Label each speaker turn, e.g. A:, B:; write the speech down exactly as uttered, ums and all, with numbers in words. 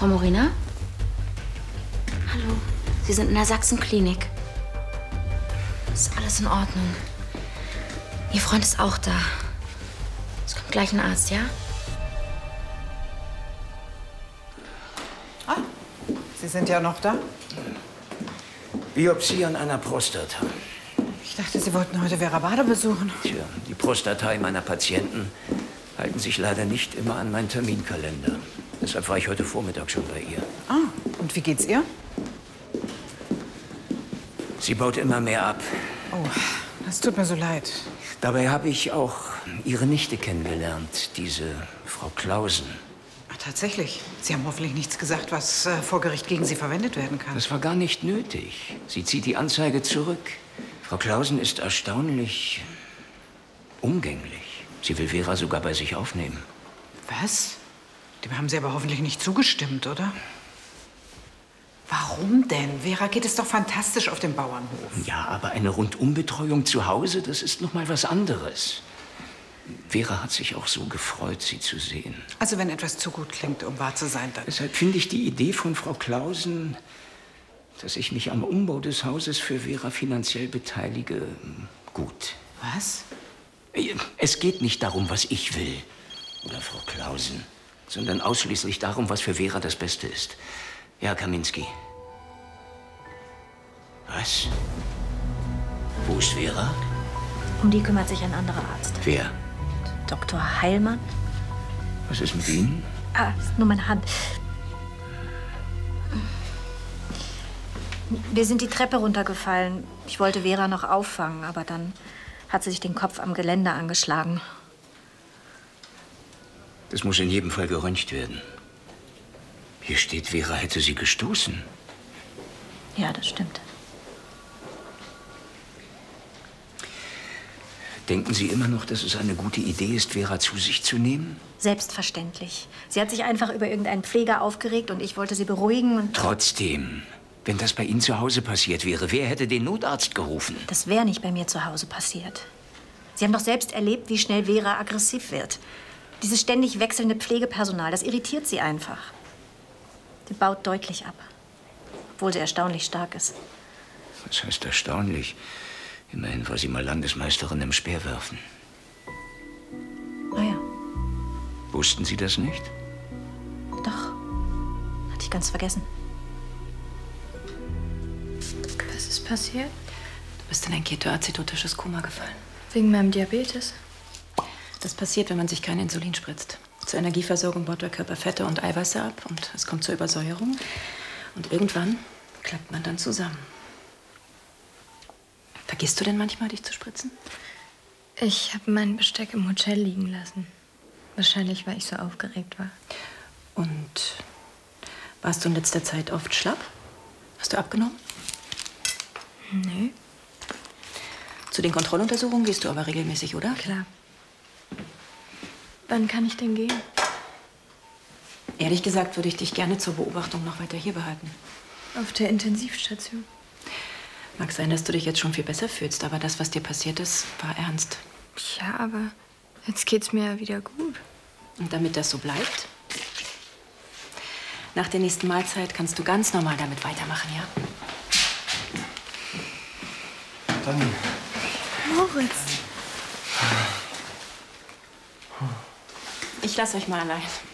A: Frau Morina? Hallo, Sie sind in der Sachsenklinik. Ist alles in Ordnung. Ihr Freund ist auch da. Es kommt gleich ein Arzt, ja?
B: Ah, Sie sind ja noch da?
C: Biopsie an einer Prostata.
B: Ich dachte, Sie wollten heute Vera Bade besuchen.
C: Tja, die Prostata meiner Patienten halten sich leider nicht immer an meinen Terminkalender. Deshalb war ich heute Vormittag schon bei ihr.
B: Ah, und wie geht's ihr?
C: Sie baut immer mehr ab.
B: Oh, das tut mir so leid.
C: Dabei habe ich auch ihre Nichte kennengelernt, diese Frau Clausen.
B: Ach, tatsächlich. Sie haben hoffentlich nichts gesagt, was äh, vor Gericht gegen Sie verwendet werden kann.
C: Das war gar nicht nötig. Sie zieht die Anzeige zurück. Frau Clausen ist erstaunlich umgänglich. Sie will Vera sogar bei sich aufnehmen.
B: Was? Dem haben Sie aber hoffentlich nicht zugestimmt, oder? Warum denn? Vera geht es doch fantastisch auf dem Bauernhof.
C: Ja, aber eine Rundumbetreuung zu Hause, das ist noch mal was anderes. Vera hat sich auch so gefreut, Sie zu sehen.
B: Also wenn etwas zu gut klingt, um wahr zu sein, dann...
C: Deshalb finde ich die Idee von Frau Clausen, dass ich mich am Umbau des Hauses für Vera finanziell beteilige, gut.
B: Was?
C: Es geht nicht darum, was ich will, oder Frau Clausen, sondern ausschließlich darum, was für Vera das Beste ist. Ja, Kaminski. Was? Wo ist Vera?
A: Um die kümmert sich ein anderer Arzt.
C: Wer?
A: Doktor Heilmann.
C: Was ist mit Ihnen?
A: Ah, ist nur meine Hand. Wir sind die Treppe runtergefallen. Ich wollte Vera noch auffangen, aber dann hat sie sich den Kopf am Geländer angeschlagen.
C: Das muss in jedem Fall geröntgt werden. Hier steht, Vera hätte sie gestoßen.
A: Ja, das stimmt.
C: Denken Sie immer noch, dass es eine gute Idee ist, Vera zu sich zu nehmen?
A: Selbstverständlich. Sie hat sich einfach über irgendeinen Pfleger aufgeregt und ich wollte sie beruhigen und...
C: Trotzdem, wenn das bei Ihnen zu Hause passiert wäre, wer hätte den Notarzt gerufen?
A: Das wäre nicht bei mir zu Hause passiert. Sie haben doch selbst erlebt, wie schnell Vera aggressiv wird. Dieses ständig wechselnde Pflegepersonal, das irritiert sie einfach. Sie baut deutlich ab, obwohl sie erstaunlich stark ist.
C: Was heißt erstaunlich? Immerhin war sie mal Landesmeisterin im Speerwerfen.
A: Ah ja.
C: Wussten Sie das nicht?
A: Doch. Hatte ich ganz vergessen.
D: Was ist passiert?
E: Du bist in ein ketoazidotisches Koma gefallen.
D: Wegen meinem Diabetes?
E: Das passiert, wenn man sich kein Insulin spritzt. Zur Energieversorgung baut der Körper Fette und Eiweiße ab und es kommt zur Übersäuerung. Und irgendwann klappt man dann zusammen. Vergisst du denn manchmal, dich zu spritzen?
D: Ich habe mein Besteck im Hotel liegen lassen. Wahrscheinlich, weil ich so aufgeregt war.
E: Und warst du in letzter Zeit oft schlapp? Hast du abgenommen?
D: Nö.
E: Zu den Kontrolluntersuchungen gehst du aber regelmäßig, oder?
D: Klar. Wann kann ich denn gehen?
E: Ehrlich gesagt würde ich dich gerne zur Beobachtung noch weiter hier behalten.
D: Auf der Intensivstation.
E: Mag sein, dass du dich jetzt schon viel besser fühlst, aber das, was dir passiert ist, war ernst.
D: Ja, aber jetzt geht's mir ja wieder gut.
E: Und damit das so bleibt, nach der nächsten Mahlzeit kannst du ganz normal damit weitermachen, ja?
C: Dani.
D: Moritz.
E: Ich lasse euch mal allein.